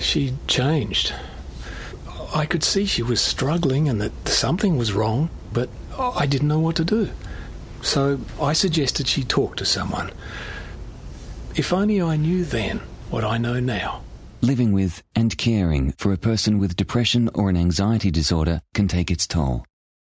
She'd changed. I could see she was struggling and that something was wrong, but I didn't know what to do. So I suggested she talk to someone. If only I knew then what I know now. Living with and caring for a person with depression or an anxiety disorder can take its toll.